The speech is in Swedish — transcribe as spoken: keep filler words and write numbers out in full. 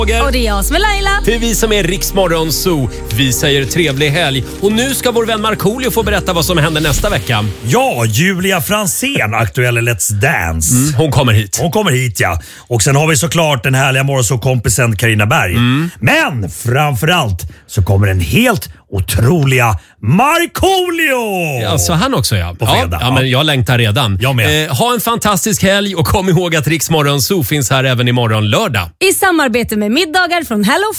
Och det är jag som är Laila. Det är vi som är Rix Morgon Zoo. Vi säger trevlig helg. Och nu ska vår vän Markoolio få berätta vad som händer nästa vecka. Ja, Julia Fransén, aktuell Let's Dance. Mm, hon kommer hit. Hon kommer hit, ja. Och sen har vi såklart den härliga morgonsåkompisen Carina Berg. Mm. Men framförallt så kommer en helt otroliga Markoolio! Ja, så han också, ja. På fredag. Ja, ja, men jag längtar redan. Jag med. Eh, ha en fantastisk helg och kom ihåg att Rix Morgon Zoo finns här även imorgon lördag. I samarbete med middagar från Hello